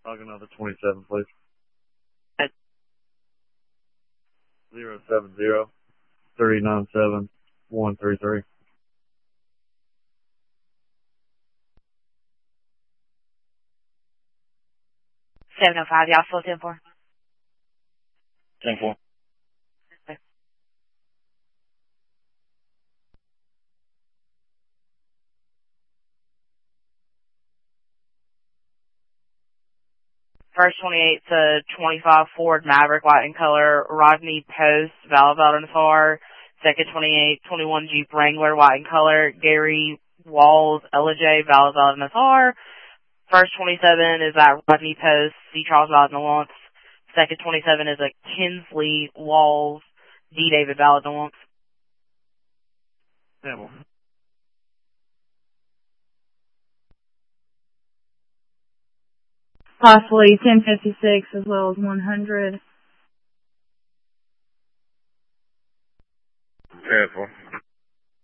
Talking another 27, please. 070-397-133. 705, y'all still 10-4? 10-4. First 28's a 25 Ford Maverick, white in color. Rodney Post, valve out in the car. Second 28, 21 Jeep Wrangler, white in color. Gary Walls, LJ, valve out in the car. First 27 is at Rodney Post, C. Charles Valve in the Lawrence. Second 27 is a Kinsley Walls, D. David Valve in the Lawrence. Yeah, well. Possibly 1056 as well as 100. 10-4.